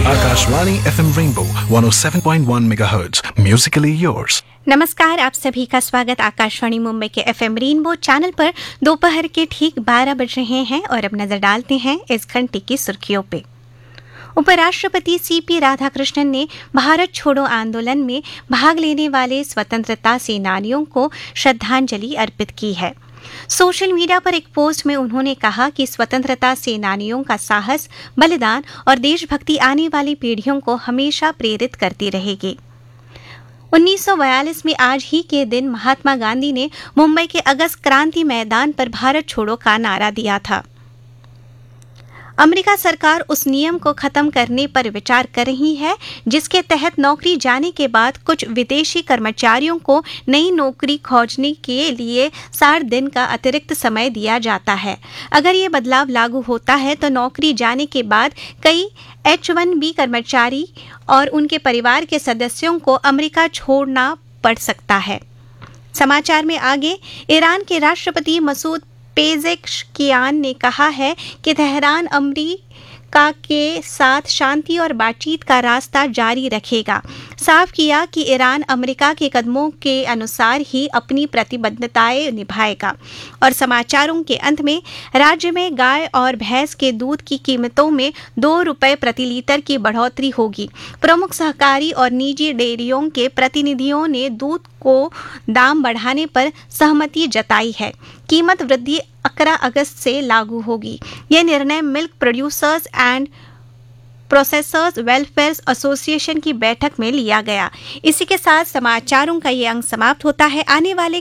Akashvani FM Rainbow 107.1 MHz. Musically yours. नमस्कार, आप सभी का स्वागत आकाशवाणी मुंबई के FM रेनबो चैनल पर। दोपहर के ठीक 12 बज रहे हैं और अब नजर डालते हैं इस घंटे की सुर्खियों पे। उपराष्ट्रपति CP राधाकृष्णन ने भारत छोड़ो आंदोलन में भाग लेने वाले स्वतंत्रता सेनानियों को श्रद्धांजलि अर्पित की है। सोशल मीडिया पर एक पोस्ट में उन्होंने कहा कि स्वतंत्रता सेनानियों का साहस, बलिदान और देशभक्ति आने वाली पीढ़ियों को हमेशा प्रेरित करती रहेगी। 1942 में आज ही के दिन महात्मा गांधी ने मुंबई के अगस्त क्रांति मैदान पर भारत छोड़ो का नारा दिया था। अमेरिका सरकार उस नियम को खत्म करने पर विचार कर रही है जिसके तहत नौकरी जाने के बाद कुछ विदेशी कर्मचारियों को नई नौकरी खोजने के लिए 60 दिन का अतिरिक्त समय दिया जाता है। अगर ये बदलाव लागू होता है तो नौकरी जाने के बाद कई H-1B कर्मचारी और उनके परिवार के सदस्यों को अमेरिका छोड़ना पड़ सकता है। समाचार में आगे, ईरान के राष्ट्रपति मसूद पेज़ेश्कियान ने कहा है कि तेहरान अमेरिका के साथ शांति और बातचीत का रास्ता जारी रखेगा। साफ किया कि ईरान अमेरिका के कदमों के अनुसार ही अपनी प्रतिबद्धताएं निभाएगा। और समाचारों के अंत में, राज्य में गाय और भैंस के दूध की कीमतों में 2 रुपये प्रति लीटर की बढ़ोतरी होगी। प्रमुख सहकारी और निजी डेयरियों के प्रतिनिधियों ने दूध को दाम बढ़ाने पर सहमति जताई है। कीमत वृद्धि 11 अगस्त से लागू होगी। यह निर्णय milk producers and processors welfare association की बैठक में लिया गया। इसी के साथ समाचारों का ये अंक समाप्त होता है। आने वाले